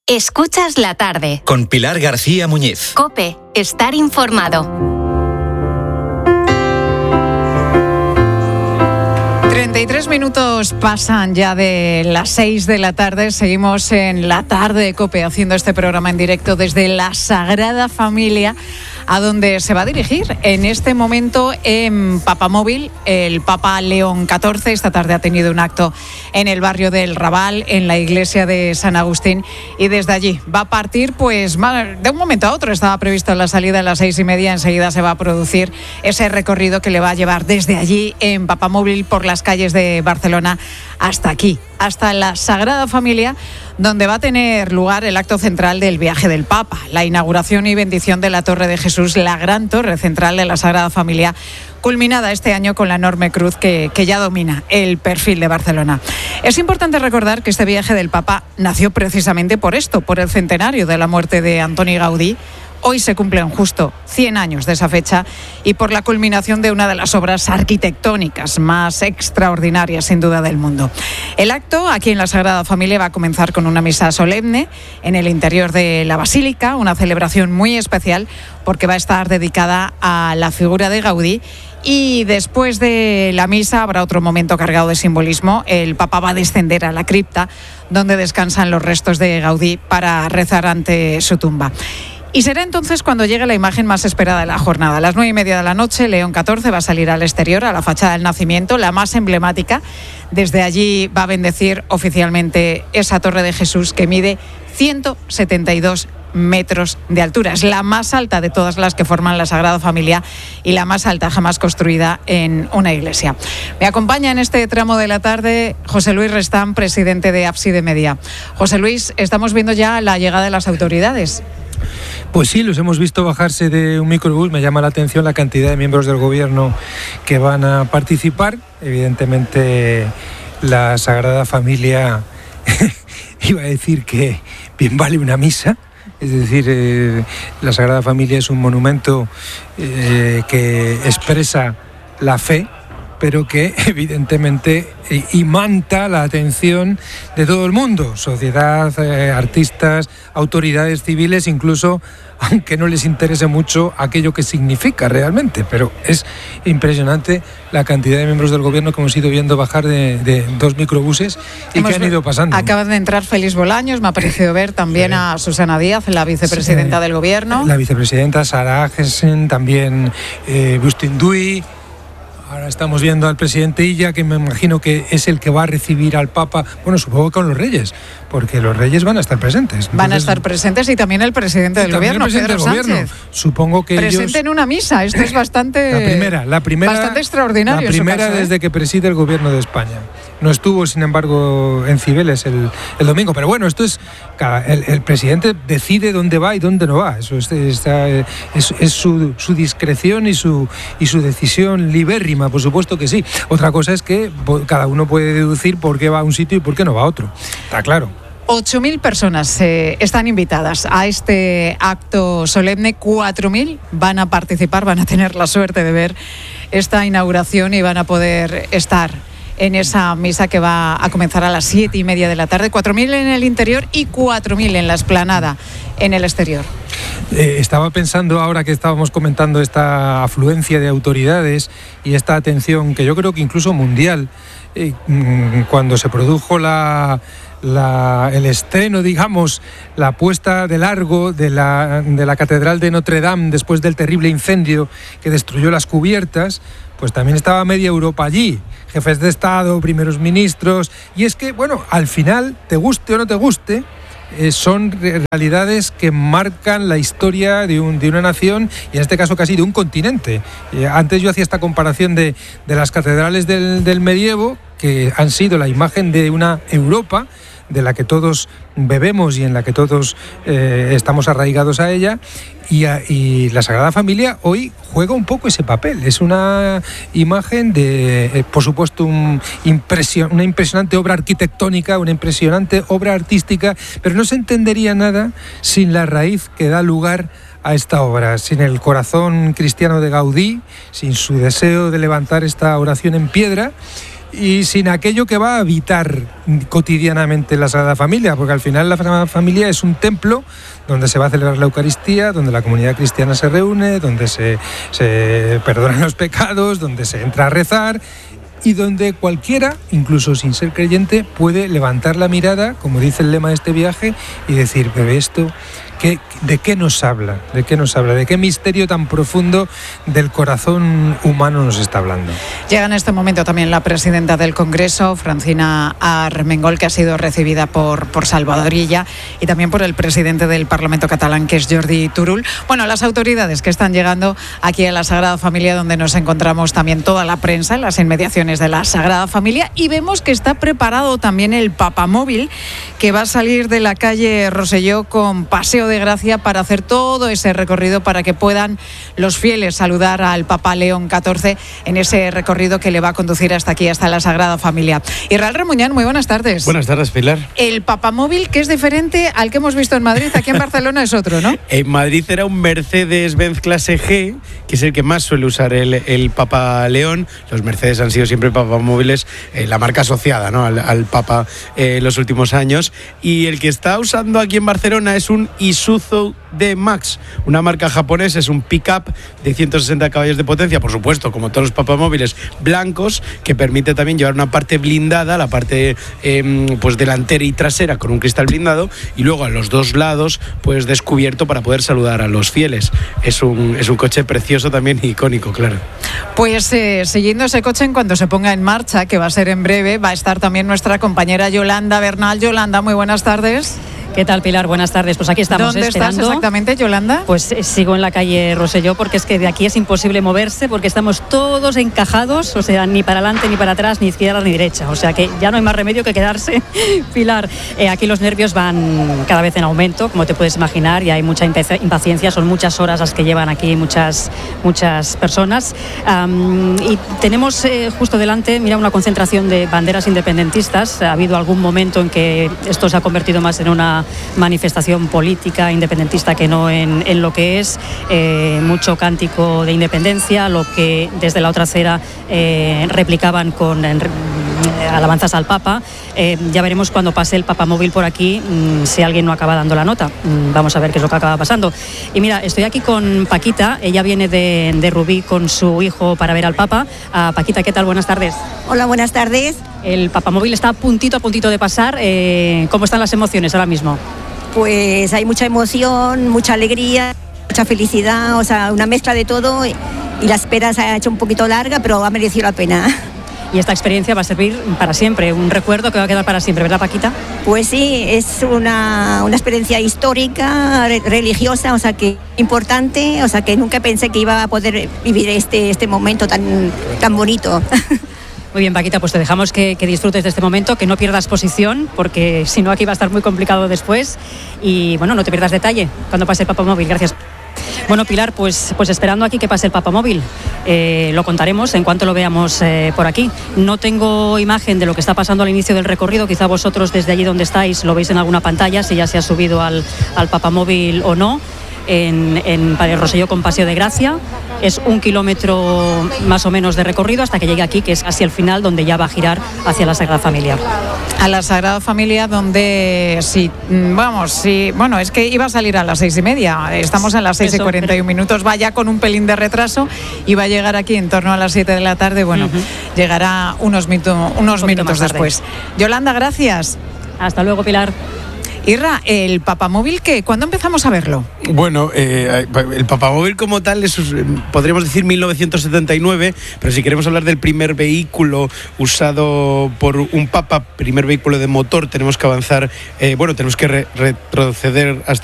Escuchas la tarde. Con Pilar García Muñiz. COPE. Estar informado. 33 minutos pasan ya de las 6 de la tarde. Seguimos en la tarde de COPE haciendo este programa en directo desde la Sagrada Familia, a donde se va a dirigir en este momento en Papamóvil el Papa León XIV. Esta tarde ha tenido un acto en el barrio del Raval, en la iglesia de San Agustín, y desde allí va a partir pues de un momento a otro. Estaba previsto la salida a las 6:30, enseguida se va a producir ese recorrido que le va a llevar desde allí en Papamóvil por las calles de Barcelona hasta aquí, hasta la Sagrada Familia, donde va a tener lugar el acto central del viaje del Papa, la inauguración y bendición de la Torre de Jesús, la gran torre central de la Sagrada Familia, culminada este año con la enorme cruz que ya domina el perfil de Barcelona. Es importante recordar que este viaje del Papa nació precisamente por esto, por el centenario de la muerte de Antoni Gaudí. Hoy se cumplen justo 100 años de esa fecha y por la culminación de una de las obras arquitectónicas más extraordinarias, sin duda, del mundo. El acto aquí en la Sagrada Familia va a comenzar con una misa solemne en el interior de la Basílica, una celebración muy especial porque va a estar dedicada a la figura de Gaudí. Y después de la misa habrá otro momento cargado de simbolismo. El Papa va a descender a la cripta donde descansan los restos de Gaudí para rezar ante su tumba. Y será entonces cuando llegue la imagen más esperada de la jornada. A las 9:30 de la noche, León XIV va a salir al exterior, a la fachada del Nacimiento, la más emblemática. Desde allí va a bendecir oficialmente esa Torre de Jesús que mide 172 metros de altura. Es la más alta de todas las que forman la Sagrada Familia y la más alta jamás construida en una iglesia. Me acompaña en este tramo de la tarde José Luis Restán, presidente de Ábside Media. José Luis, estamos viendo ya la llegada de las autoridades. Pues sí, los hemos visto bajarse de un microbús. Me llama la atención la cantidad de miembros del gobierno que van a participar. Evidentemente, la Sagrada Familia iba a decir que bien vale una misa. Es decir, la Sagrada Familia es un monumento que expresa la fe, pero que evidentemente imanta la atención de todo el mundo, sociedad, artistas, autoridades civiles, incluso aunque no les interese mucho aquello que significa realmente, pero es impresionante la cantidad de miembros del gobierno que hemos ido viendo bajar de dos microbuses y que han ido pasando. Acaban de entrar Félix Bolaños, me ha parecido ver también a Susana Díaz, la vicepresidenta del gobierno. La vicepresidenta, Sara Agesen, también Agustín Duy. Ahora estamos viendo al presidente Illa, que me imagino que es el que va a recibir al Papa, bueno, supongo que con los reyes, porque los reyes van a estar presentes. Van a estar presentes y también el presidente del gobierno, Pedro Sánchez. Supongo que presente en una misa, esto es bastante... La primera bastante extraordinario. La primera desde que preside el gobierno de España. No estuvo, sin embargo, en Cibeles el domingo, pero bueno, esto es... El presidente decide dónde va y dónde no va. Eso es su discreción y su decisión libérrima, por supuesto que sí. Otra cosa es que cada uno puede deducir por qué va a un sitio y por qué no va a otro. Está claro. 8.000 personas están invitadas a este acto solemne. 4.000 van a participar, van a tener la suerte de ver esta inauguración y van a poder estar en esa misa que va a comenzar a las 7:30 de la tarde. 4.000 en el interior y 4.000 en la explanada en el exterior. Estaba pensando ahora que estábamos comentando esta afluencia de autoridades y esta atención que yo creo que incluso mundial, cuando se produjo el estreno, digamos, la puesta de largo de la Catedral de Notre Dame después del terrible incendio que destruyó las cubiertas, pues también estaba media Europa allí, jefes de Estado, primeros ministros, y es que, bueno, al final, te guste o no te guste, son realidades que marcan la historia de una nación y en este caso casi de un continente. Antes yo hacía esta comparación de las catedrales del medievo, que han sido la imagen de una Europa de la que todos bebemos y en la que todos estamos arraigados a ella, y la Sagrada Familia hoy juega un poco ese papel. Es una imagen de, por supuesto, una impresionante obra arquitectónica, una impresionante obra artística, pero no se entendería nada sin la raíz que da lugar a esta obra, sin el corazón cristiano de Gaudí, sin su deseo de levantar esta oración en piedra. y sin aquello que va a habitar cotidianamente la Sagrada Familia, porque al final la Sagrada Familia es un templo donde se va a celebrar la Eucaristía, donde la comunidad cristiana se reúne, donde se perdonan los pecados, donde se entra a rezar y donde cualquiera, incluso sin ser creyente, puede levantar la mirada, como dice el lema de este viaje, y decir, pero esto, ¿de qué nos habla? ¿De qué nos habla? ¿De qué misterio tan profundo del corazón humano nos está hablando? Llega en este momento también la presidenta del Congreso, Francina Armengol, que ha sido recibida por Salvador Illa y también por el presidente del Parlamento catalán, que es Jordi Turull. Bueno, las autoridades que están llegando aquí a la Sagrada Familia, donde nos encontramos también toda la prensa en las inmediaciones de la Sagrada Familia, y vemos que está preparado también el papamóvil, que va a salir de la calle Rosselló con Paseo de Gracia para hacer todo ese recorrido para que puedan los fieles saludar al Papa León XIV en ese recorrido que le va a conducir hasta aquí, hasta la Sagrada Familia. Israel Remuñán, muy buenas tardes. Buenas tardes, Pilar. El papamóvil, que es diferente al que hemos visto en Madrid, aquí en Barcelona es otro, ¿no? En Madrid era un Mercedes-Benz clase G, que es el que más suele usar el Papa León. Los Mercedes han sido siempre papamóviles, la marca asociada, ¿no?, al Papa los últimos años. Y el que está usando aquí en Barcelona es un Isuzu D-Max, una marca japonesa, es un pick-up de 160 caballos de potencia, por supuesto, como todos los papamóviles, blancos, que permite también llevar una parte blindada, la parte pues delantera y trasera con un cristal blindado, y luego a los dos lados pues descubierto para poder saludar a los fieles. Es un coche precioso también, icónico, claro. Pues siguiendo ese coche, en cuanto se ponga en marcha, que va a ser en breve, va a estar también nuestra compañera Yolanda Bernal. Yolanda, muy buenas tardes. ¿Qué tal, Pilar? Buenas tardes. Pues aquí estamos esperando. ¿Dónde estás exactamente, Yolanda? Pues sigo en la calle Rosselló, porque es que de aquí es imposible moverse, porque estamos todos encajados, o sea, ni para adelante, ni para atrás, ni izquierda, ni derecha. O sea que ya no hay más remedio que quedarse, Pilar. Aquí los nervios van cada vez en aumento, como te puedes imaginar, y hay mucha impaciencia. Son muchas horas las que llevan aquí muchas personas. Y tenemos justo delante, mira, una concentración de banderas independentistas. Ha habido algún momento en que esto se ha convertido más en una manifestación política independentista que no en lo que es. Mucho cántico de independencia, lo que desde la otra acera replicaban con alabanzas al Papa. Ya veremos cuando pase el papamóvil por aquí si alguien no acaba dando la nota. Vamos a ver qué es lo que acaba pasando. Y mira, estoy aquí con Paquita, ella viene de Rubí con su hijo para ver al Papa. Paquita, ¿qué tal? Buenas tardes. Hola, buenas tardes. El papamóvil está a puntito de pasar. ¿Cómo están las emociones ahora mismo? Pues hay mucha emoción, mucha alegría, mucha felicidad, o sea, una mezcla de todo, y la espera se ha hecho un poquito larga, pero ha merecido la pena. Y esta experiencia va a servir para siempre, un recuerdo que va a quedar para siempre, ¿verdad, Paquita? Pues sí, es una experiencia histórica, religiosa, o sea, que importante, o sea, que nunca pensé que iba a poder vivir este momento tan bonito. Muy bien, Paquita, pues te dejamos que disfrutes de este momento, que no pierdas posición, porque si no aquí va a estar muy complicado después. Y bueno, no te pierdas detalle cuando pase el papamóvil. Gracias. Bueno, Pilar, pues esperando aquí que pase el papamóvil. Lo contaremos en cuanto lo veamos por aquí. No tengo imagen de lo que está pasando al inicio del recorrido. Quizá vosotros desde allí donde estáis lo veis en alguna pantalla, si ya se ha subido al papamóvil o no. En Rosselló con Paseo de Gracia. Es 1 kilómetro más o menos de recorrido hasta que llegue aquí, que es hacia el final, donde ya va a girar hacia la Sagrada Familia. A la Sagrada Familia, donde bueno, es que iba a salir a las 6:30. Estamos a las 6:41 minutos. Va ya con un pelín de retraso y va a llegar aquí en torno a las 7 de la tarde. Bueno, llegará unos minutos después. Yolanda, gracias. Hasta luego, Pilar. Irra, el papamóvil, ¿cuándo empezamos a verlo? Bueno, el papamóvil como tal es, podríamos decir, 1979, pero si queremos hablar del primer vehículo usado por un papa, primer vehículo de motor, tenemos que avanzar, tenemos que retroceder hasta